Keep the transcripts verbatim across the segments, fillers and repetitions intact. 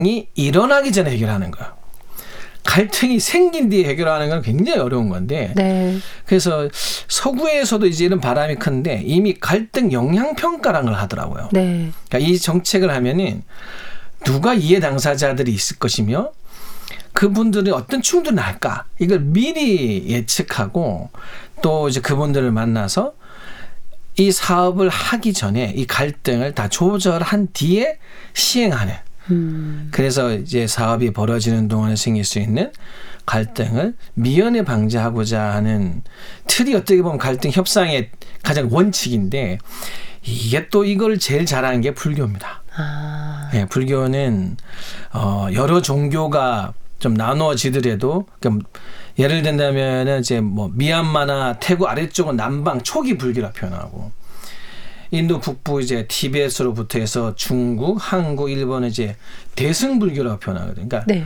일어나기 전에 해결하는 거예요. 갈등이 생긴 뒤에 해결하는 건 굉장히 어려운 건데 네. 그래서 서구에서도 이제 이런 바람이 큰데 이미 갈등 영향평가라는 걸 하더라고요. 네. 그러니까 이 정책을 하면은 누가 이해 당사자들이 있을 것이며 그분들이 어떤 충돌이 날까 이걸 미리 예측하고 또 이제 그분들을 만나서 이 사업을 하기 전에 이 갈등을 다 조절한 뒤에 시행하는 음. 그래서 이제 사업이 벌어지는 동안에 생길 수 있는 갈등을 미연에 방지하고자 하는 틀이 어떻게 보면 갈등 협상의 가장 원칙인데 이게 또 이걸 제일 잘하는 게 불교입니다. 아. 네, 불교는 어, 여러 종교가 좀 나누어지더라도 그러니까 예를 든다면은 이제 뭐 미얀마나 태국 아래쪽은 남방 초기 불교라 표현하고 인도 북부 이제 티베트로부터 해서 중국, 한국, 일본은 이제 대승불교라고 표현하거든요. 그러니까 네.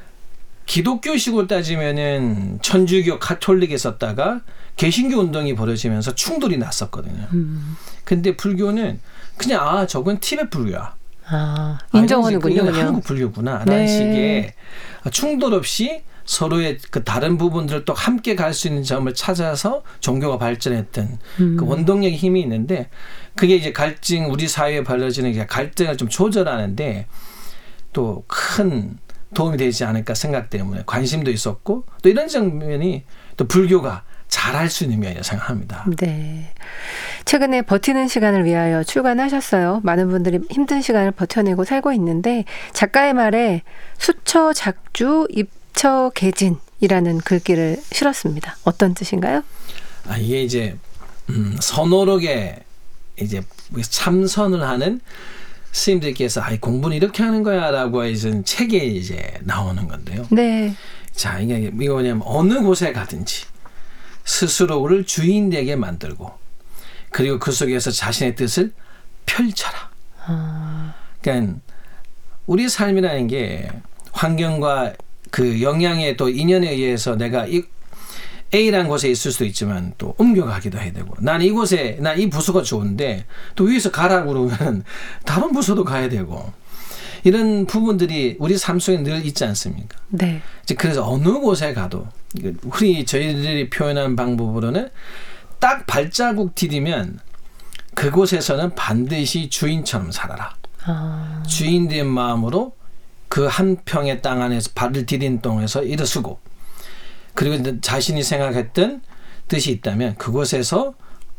기독교식으로 따지면은 천주교, 가톨릭에 썼다가 개신교 운동이 벌어지면서 충돌이 났었거든요. 음. 근데 불교는 그냥 아 저건 티베트 불교야. 아, 인정하는군요. 아, 이건 한국 불교구나. 라는 네. 식의 충돌 없이 서로의 그 다른 부분들을 또 함께 갈 수 있는 점을 찾아서 종교가 발전했던 음. 그 원동력의 힘이 있는데 그게 이제 갈등 우리 사회에 벌어지는 갈등을 좀 조절하는데 또 큰 도움이 되지 않을까 생각 때문에 관심도 있었고 또 이런 장면이 또 불교가 잘할 수 있는 면이라고 생각합니다. 네. 최근에 버티는 시간을 위하여 출간하셨어요. 많은 분들이 힘든 시간을 버텨내고 살고 있는데 작가의 말에 수처 작주 입처 개진이라는 글귀를 실었습니다. 어떤 뜻인가요? 아, 이게 이제 음, 선호록에 이제 참선을 하는 스님들께서 아, 공부는 이렇게 하는 거야라고 해서 책에 이제 나오는 건데요. 네. 자, 이게 이거 뭐냐면 어느 곳에 가든지 스스로를 주인되게 만들고 그리고 그 속에서 자신의 뜻을 펼쳐라. 아. 그러니까 우리 삶이라는 게 환경과 그 영향에 또 인연에 의해서 내가 이 A라는 곳에 있을 수도 있지만 또 옮겨가기도 해야 되고 난 이곳에 난 이 부서가 좋은데 또 위에서 가라고 그러면 다른 부서도 가야 되고 이런 부분들이 우리 삶 속에 늘 있지 않습니까? 네. 그래서 어느 곳에 가도 우리 저희들이 표현하는 방법으로는 딱 발자국 디디면 그곳에서는 반드시 주인처럼 살아라. 아. 주인된 마음으로 그 한 평의 땅 안에서 발을 디딘 동에서 일어서고 그리고 자신이 생각했던 뜻이 있다면 그곳에서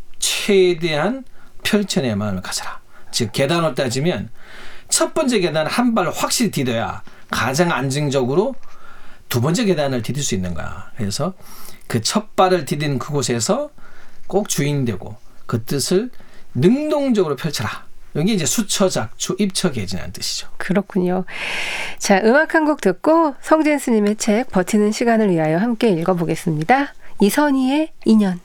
최대한 펼쳐내 마음을 가져라. 즉 계단을 따지면 첫 번째 계단을 한 발 확실히 디뎌야 가장 안정적으로 두 번째 계단을 디딜 수 있는 거야. 그래서 그 첫 발을 디딘 그곳에서 꼭 주인되고 그 뜻을 능동적으로 펼쳐라. 여기 이제 수처작주 입처개진이라는 뜻이죠. 그렇군요. 자, 음악 한 곡 듣고 성진 스님의 책 버티는 시간을 위하여 함께 읽어보겠습니다. 이선희의 인연.